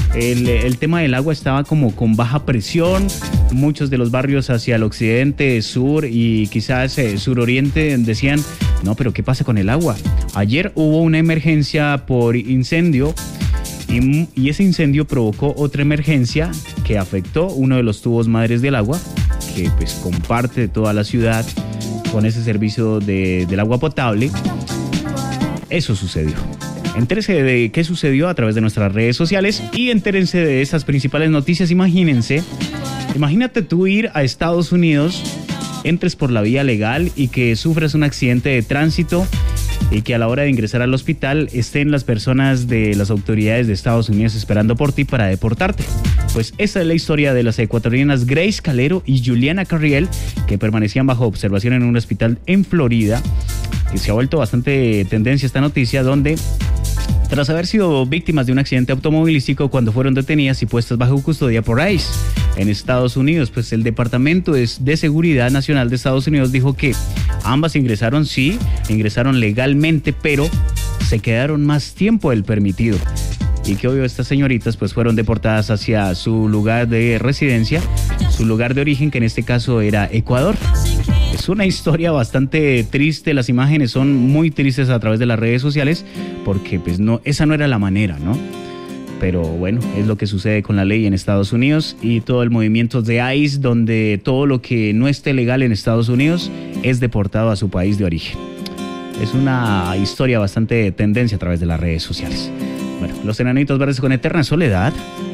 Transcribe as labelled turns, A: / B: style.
A: el tema del agua estaba como con baja presión. Muchos de los barrios hacia el occidente, sur y quizás suroriente decían, no, pero ¿qué pasa con el agua? Ayer hubo una emergencia por incendio y ese incendio provocó otra emergencia que afectó uno de los tubos madres del agua, que pues comparte toda la ciudad con ese servicio del agua potable. Eso sucedió. Entérese de qué sucedió a través de nuestras redes sociales y entérense de esas principales noticias. Imagínate tú ir a Estados Unidos, entres por la vía legal y que sufras un accidente de tránsito y que a la hora de ingresar al hospital estén las personas de las autoridades de Estados Unidos esperando por ti para deportarte. Pues esa es la historia de las ecuatorianas Grace Calero y Juliana Carriel, que permanecían bajo observación en un hospital en Florida, que se ha vuelto bastante tendencia esta noticia, donde tras haber sido víctimas de un accidente automovilístico cuando fueron detenidas y puestas bajo custodia por ICE en Estados Unidos, pues el Departamento de Seguridad Nacional de Estados Unidos dijo que ambas ingresaron legalmente, pero se quedaron más tiempo del permitido y que obvio estas señoritas pues fueron deportadas hacia su lugar de residencia, su lugar de origen, que en este caso era Ecuador. Es una historia bastante triste, las imágenes son muy tristes a través de las redes sociales porque pues no, esa no era la manera, ¿no? Pero bueno, es lo que sucede con la ley en Estados Unidos y todo el movimiento de ICE, donde todo lo que no esté legal en Estados Unidos es deportado a su país de origen. Es una historia bastante de tendencia a través de las redes sociales. Bueno, los Enanitos Verdes con Eterna Soledad.